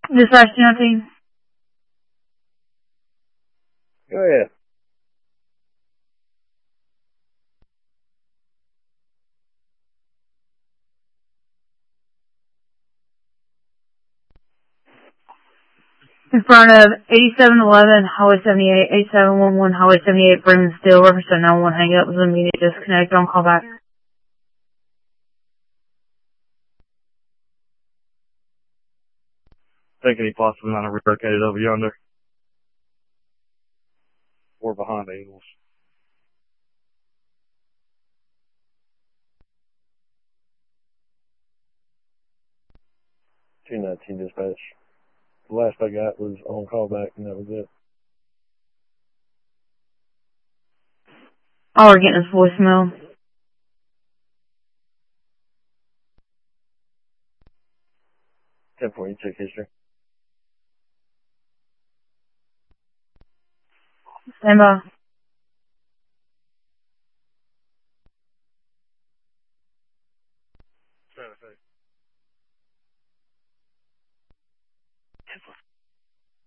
Dispatch 219. Go ahead. In front of 8711 Highway 78, 8711 Highway 78, Bremen Steel, reference to 911 hang up with immediate disconnect on callback. Think any possible amount of relocated over yonder? Or behind Eagles? 219 dispatch. The last I got was on callback, and that was it. All we're getting is voicemail. 10-4, you check history. Stand by.